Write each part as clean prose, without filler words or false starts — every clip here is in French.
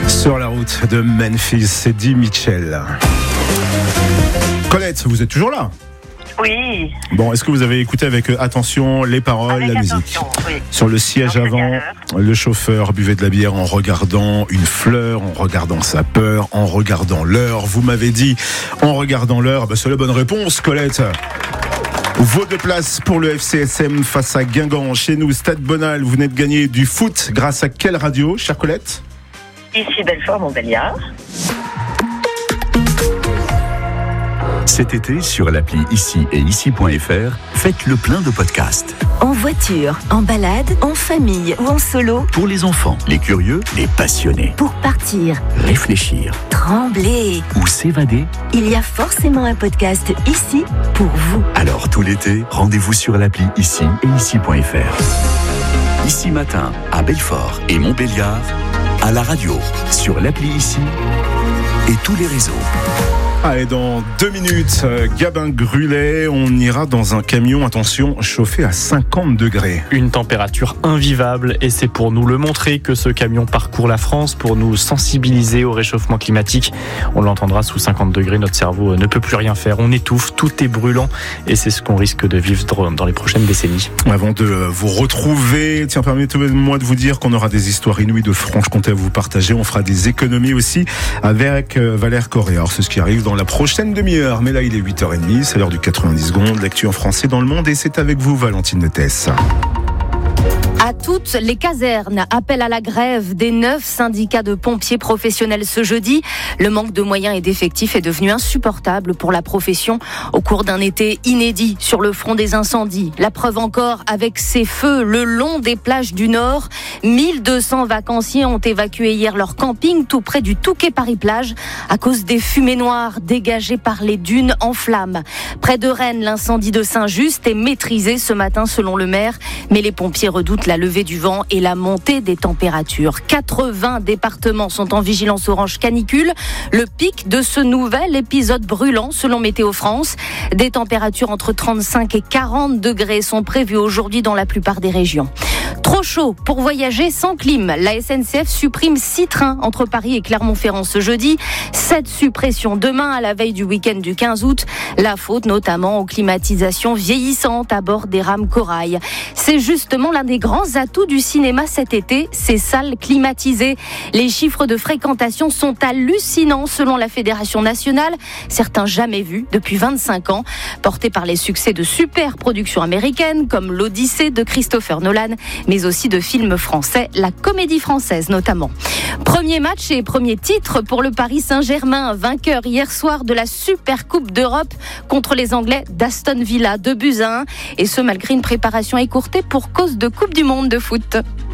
Sur la route de Memphis, c'est Eddie Mitchell. Colette, vous êtes toujours là ? Oui. Bon, est-ce que vous avez écouté avec attention les paroles, la musique ? Oui. Sur le siège avant, le chauffeur buvait de la bière en regardant une fleur, en regardant sa peur, en regardant l'heure. Vous m'avez dit en regardant l'heure. C'est la bonne réponse, Colette. Vos 2 places pour le FCSM face à Guingamp. Chez nous, Stade Bonal, vous venez de gagner du foot grâce à quelle radio, chère Colette ? Ici Belfort, Montbéliard. Cet été, sur l'appli Ici et Ici.fr, faites le plein de podcasts. En voiture, en balade, en famille ou en solo. Pour les enfants, les curieux, les passionnés. Pour partir, Réfléchir trembler. ou s'évader. Il y a forcément un podcast ici pour vous. Alors tout l'été, rendez-vous sur l'appli Ici et Ici.fr. Ici matin, à Belfort et Montbéliard, à la radio, sur l'appli Ici et tous les réseaux. Allez, dans 2 minutes, Gabin-Grulay, on ira dans un camion, attention, chauffé à 50 degrés. Une température invivable et c'est pour nous le montrer que ce camion parcourt la France, pour nous sensibiliser au réchauffement climatique. On l'entendra sous 50 degrés, notre cerveau ne peut plus rien faire, on étouffe, tout est brûlant et c'est ce qu'on risque de vivre dans les prochaines décennies. Avant de vous retrouver, tiens, permettez-moi de vous dire qu'on aura des histoires inouïes de Franche-Comté à vous partager. On fera des économies aussi avec Valère Correa. C'est ce qui arrive dans la prochaine demi-heure. Mais là, il est 8h30, c'est l'heure du 90 secondes. L'actu en français dans le monde et c'est avec vous, Valentine Netès. À toutes les casernes, appel à la grève des 9 syndicats de pompiers professionnels ce jeudi. Le manque de moyens et d'effectifs est devenu insupportable pour la profession au cours d'un été inédit sur le front des incendies. La preuve encore avec ces feux le long des plages du Nord. 1200 vacanciers ont évacué hier leur camping tout près du Touquet-Paris-Plage à cause des fumées noires dégagées par les dunes en flammes. Près de Rennes, l'incendie de Saint-Just est maîtrisé ce matin selon le maire, mais les pompiers redoutent la levée du vent et la montée des températures. 80 départements sont en vigilance orange canicule. Le pic de ce nouvel épisode brûlant selon Météo France. Des températures entre 35 et 40 degrés sont prévues aujourd'hui dans la plupart des régions. Trop chaud pour voyager sans clim. La SNCF supprime 6 trains entre Paris et Clermont-Ferrand ce jeudi. 7 suppressions demain à la veille du week-end du 15 août. La faute notamment aux climatisations vieillissantes à bord des rames Corail. C'est justement l'un des grands atouts du cinéma cet été, ces salles climatisées. Les chiffres de fréquentation sont hallucinants selon la Fédération nationale, certains jamais vus depuis 25 ans, portés par les succès de super productions américaines comme l'Odyssée de Christopher Nolan, mais aussi de films français, la Comédie Française notamment. Premier match et premier titre pour le Paris Saint-Germain, vainqueur hier soir de la Super Coupe d'Europe contre les Anglais d'Aston Villa, 2-1, et ce malgré une préparation écourtée pour cause de Coupe du Monde de foot.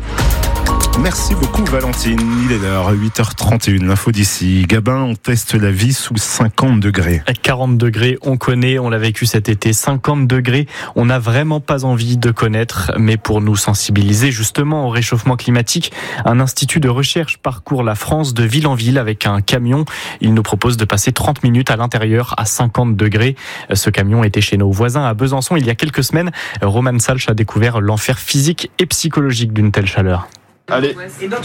Merci beaucoup Valentine, il est l'heure, 8h31, l'info d'ici. Gabin, on teste la vie sous 50 degrés. 40 degrés, on connaît, on l'a vécu cet été. 50 degrés, on n'a vraiment pas envie de connaître. Mais pour nous sensibiliser justement au réchauffement climatique, un institut de recherche parcourt la France de ville en ville avec un camion. Il nous propose de passer 30 minutes à l'intérieur à 50 degrés. Ce camion était chez nos voisins à Besançon il y a quelques semaines. Roman Salch a découvert l'enfer physique et psychologique d'une telle chaleur. Allez.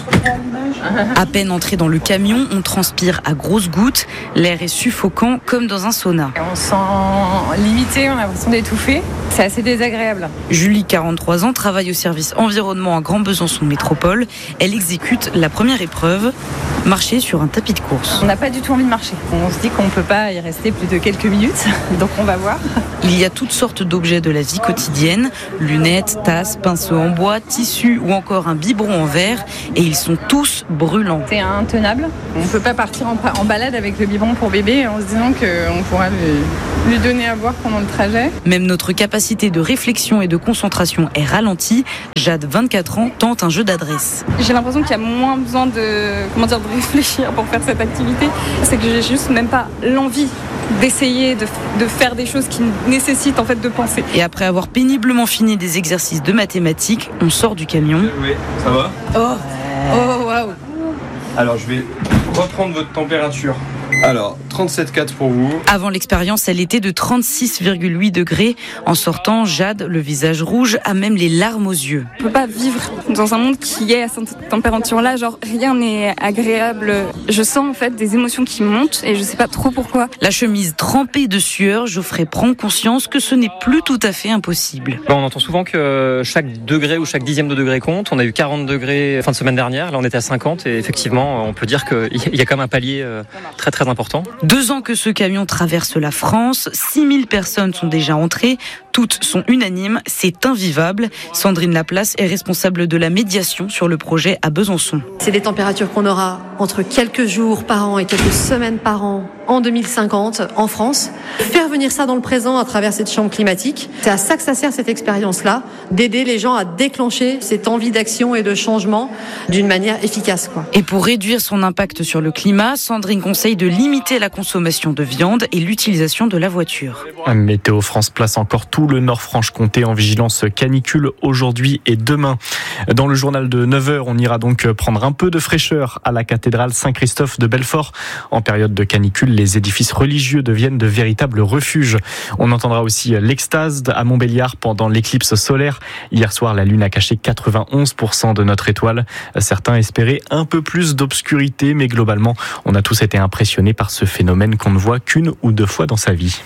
À peine entré dans le camion, on transpire à grosses gouttes. L'air est suffocant comme dans un sauna. On se sent limité, on a l'impression d'étouffer. C'est assez désagréable. Julie, 43 ans, travaille au service environnement à Grand Besançon Métropole. Elle exécute la première épreuve, marcher sur un tapis de course. On n'a pas du tout envie de marcher. On se dit qu'on ne peut pas y rester plus de quelques minutes, donc on va voir. Il y a toutes sortes d'objets de la vie quotidienne, lunettes, tasses, pinceaux en bois, tissus ou encore un biberon en verre, et ils sont tous brûlants. C'est intenable. On ne peut pas partir en balade avec le biberon pour bébé en se disant qu'on pourra lui donner à boire pendant le trajet. Même notre capacité de réflexion et de concentration est ralentie. Jade, 24 ans, tente un jeu d'adresse. J'ai l'impression qu'il y a moins besoin de réfléchir pour faire cette activité. C'est que j'ai juste même pas l'envie d'essayer de faire des choses qui nécessitent en fait de penser. Et après avoir péniblement fini des exercices de mathématiques, on sort du camion. Oui, ça va ? Oh waouh. Alors je vais reprendre votre température Alors, 37,4 pour vous. Avant l'expérience, elle était de 36,8 degrés. En sortant, Jade, le visage rouge, a même les larmes aux yeux. On peut pas vivre dans un monde qui est à cette température-là, genre rien n'est agréable. Je sens en fait des émotions qui montent et je sais pas trop pourquoi. La chemise trempée de sueur, Geoffrey prend conscience que ce n'est plus tout à fait impossible. On entend souvent que chaque degré ou chaque dixième de degré compte. On a eu 40 degrés fin de semaine dernière, là on était à 50 et effectivement on peut dire qu'il y a quand même un palier très très important. 2 ans que ce camion traverse la France, 6000 personnes sont déjà entrées, toutes sont unanimes, c'est invivable. Sandrine Laplace est responsable de la médiation sur le projet à Besançon. C'est des températures qu'on aura entre quelques jours par an et quelques semaines par an en 2050 en France. Faire venir ça dans le présent à travers cette chambre climatique, c'est à ça que ça sert cette expérience-là, d'aider les gens à déclencher cette envie d'action et de changement d'une manière efficace, quoi. Et pour réduire son impact sur le climat, Sandrine conseille de limiter la consommation de viande et l'utilisation de la voiture. Météo France place encore tout le Nord-Franche-Comté en vigilance canicule aujourd'hui et demain. Dans le journal de 9h, on ira donc prendre un peu de fraîcheur à la cathédrale Saint-Christophe de Belfort. En période de canicule, les édifices religieux deviennent de véritables refuges. On entendra aussi l'extase à Montbéliard pendant l'éclipse solaire. Hier soir, la Lune a caché 91% de notre étoile. Certains espéraient un peu plus d'obscurité, mais globalement, on a tous été impressionnés par ce phénomène qu'on ne voit qu'une ou 2 fois dans sa vie.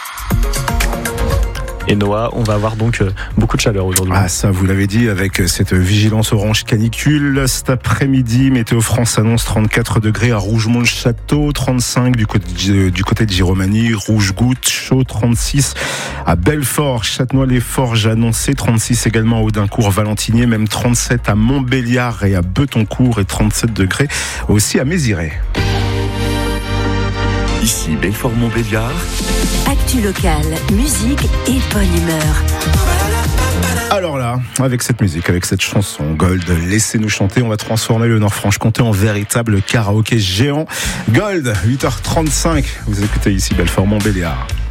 Et Noah, on va avoir donc beaucoup de chaleur aujourd'hui. Ah, ça, vous l'avez dit, avec cette vigilance orange canicule. Cet après-midi, Météo France annonce 34 degrés à Rougemont-le-Château, 35 du côté de Giromagny, Rouge-Goutte, chaud, 36 à Belfort, Châtenois-les-Forges annoncé, 36 également à Audincourt, Valentinier, même 37 à Montbéliard et à Betoncourt et 37 degrés aussi à Mézières. Ici Belfort-Montbéliard. Actu locale, musique et bonne humeur. Alors là, avec cette musique, avec cette chanson Gold, laissez-nous chanter, on va transformer le Nord-Franche-Comté en véritable karaoké géant. Gold, 8h35, vous écoutez ici Belfort-Montbéliard.